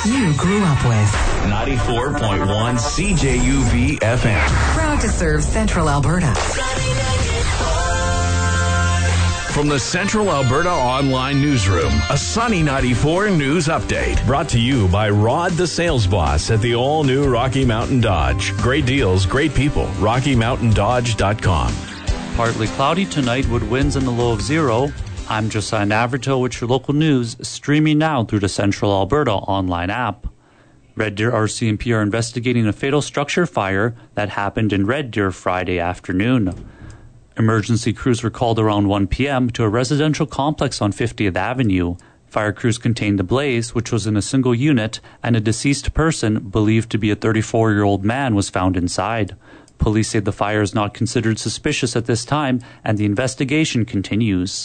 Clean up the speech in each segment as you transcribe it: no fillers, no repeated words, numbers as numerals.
you grew up with. 94.1 CJUV FM. Proud to serve Central Alberta. From the Central Alberta Online Newsroom, a Sunny 94 news update. Brought to you by Rod the Sales Boss at the all-new Rocky Mountain Dodge. Great deals, great people. RockyMountainDodge.com. Partly cloudy tonight with winds in the low of 0. I'm Josiah Navarto with your local news, streaming now through the Central Alberta Online app. Red Deer RCMP are investigating a fatal structure fire that happened in Red Deer Friday afternoon. Emergency crews were called around 1 p.m. to a residential complex on 50th Avenue. Fire crews contained the blaze, which was in a single unit, and a deceased person, believed to be a 34-year-old man, was found inside. Police say the fire is not considered suspicious at this time, and the investigation continues.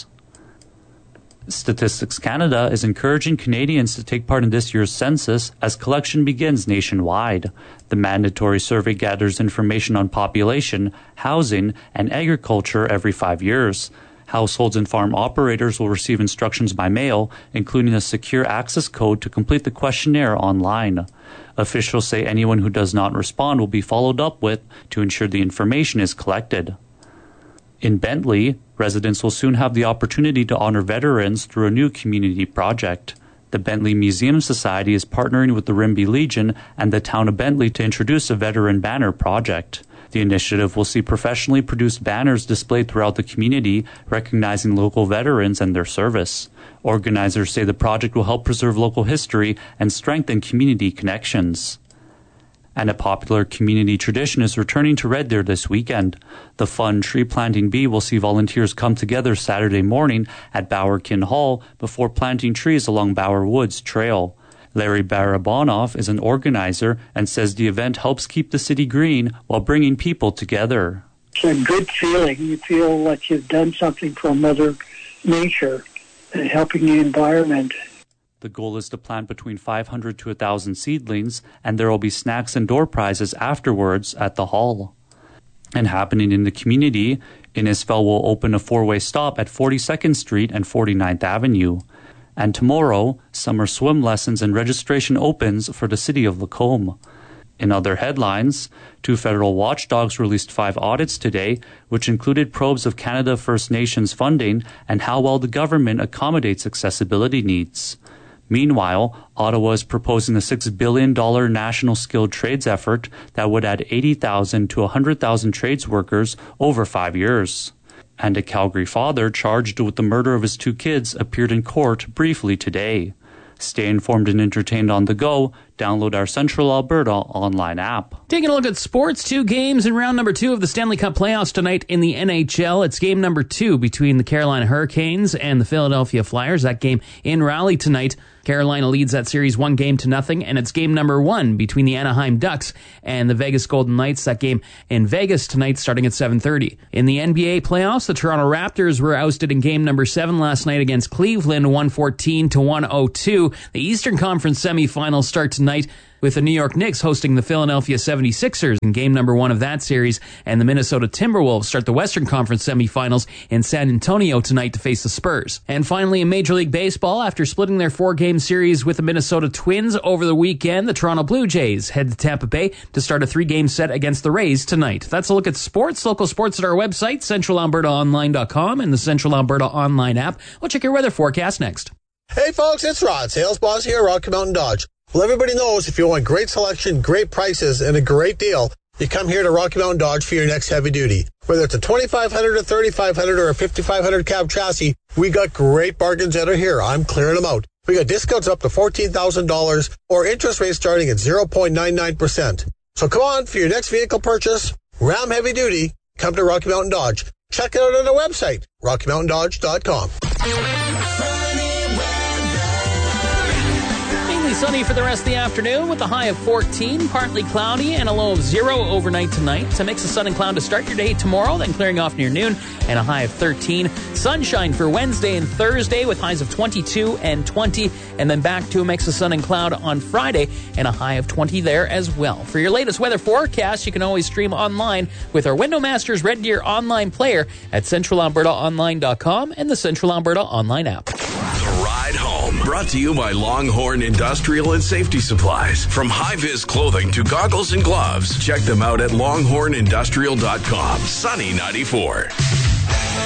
Statistics Canada is encouraging Canadians to take part in this year's census as collection begins nationwide. The mandatory survey gathers information on population, housing, and agriculture every 5 years. Households and farm operators will receive instructions by mail, including a secure access code to complete the questionnaire online. Officials say anyone who does not respond will be followed up with to ensure the information is collected. In Bentley, residents will soon have the opportunity to honor veterans through a new community project. The Bentley Museum Society is partnering with the Rimbey Legion and the town of Bentley to introduce a veteran banner project. The initiative will see professionally produced banners displayed throughout the community, recognizing local veterans and their service. Organizers say the project will help preserve local history and strengthen community connections. And a popular community tradition is returning to Red Deer this weekend. The fun tree planting bee will see volunteers come together Saturday morning at Bowerkin Hall before planting trees along Bower Woods Trail. Larry Barabonoff is an organizer and says the event helps keep the city green while bringing people together. It's a good feeling. You feel like you've done something for Mother Nature and helping the environment. The goal is to plant between 500 to 1,000 seedlings, and there will be snacks and door prizes afterwards at the hall. And happening in the community, Innisfil will open a 4-way stop at 42nd Street and 49th Avenue. And tomorrow, summer swim lessons and registration opens for the city of Lacombe. In other headlines, 2 federal watchdogs released 5 audits today, which included probes of Canada First Nations funding and how well the government accommodates accessibility needs. Meanwhile, Ottawa is proposing a $6 billion national skilled trades effort that would add 80,000 to 100,000 trades workers over 5 years. And a Calgary father charged with the murder of his 2 kids appeared in court briefly today. Stay informed and entertained on the go. Download our Central Alberta online app. Taking a look at sports, 2 games in round number 2 of the Stanley Cup playoffs tonight in the NHL. It's game number 2 between the Carolina Hurricanes and the Philadelphia Flyers. That game in Raleigh tonight. Carolina leads that series 1-0, and it's game number 1 between the Anaheim Ducks and the Vegas Golden Knights. That game in Vegas tonight starting at 7:30. In the NBA playoffs, the Toronto Raptors were ousted in game number 7 last night against Cleveland, 114-102. The Eastern Conference semifinals start tonight with the New York Knicks hosting the Philadelphia 76ers in game number 1 of that series, and the Minnesota Timberwolves start the Western Conference semifinals in San Antonio tonight to face the Spurs. And finally, in Major League Baseball, after splitting their 4-game series with the Minnesota Twins over the weekend, the Toronto Blue Jays head to Tampa Bay to start a 3-game set against the Rays tonight. That's a look at sports. Local sports at our website, centralalbertaonline.com, and the Central Alberta Online app. We'll check your weather forecast next. Hey folks, it's Rod, Sales Boss here at Rocky Mountain Dodge. Well, everybody knows if you want great selection, great prices, and a great deal, you come here to Rocky Mountain Dodge for your next heavy duty. Whether it's a 2500, a 3500, or a 5500 cab chassis, we got great bargains that are here. I'm clearing them out. We got discounts up to $14,000 or interest rates starting at 0.99%. So come on, for your next vehicle purchase, Ram Heavy Duty, come to Rocky Mountain Dodge. Check it out on our website, RockyMountainDodge.com. Sunny for the rest of the afternoon with a high of 14, partly cloudy, and a low of 0 overnight tonight. A mix of sun and cloud to start your day tomorrow, then clearing off near noon, and a high of 13. Sunshine for Wednesday and Thursday with highs of 22 and 20, and then back to a mix of sun and cloud on Friday, and a high of 20 there as well. For your latest weather forecast, you can always stream online with our Window Masters Red Deer online player at centralalbertaonline.com and the Central Alberta Online app. The Ride Home Brought to you by Longhorn Industrial and Safety Supplies. From high-vis clothing to goggles and gloves, check them out at longhornindustrial.com. Sunny 94.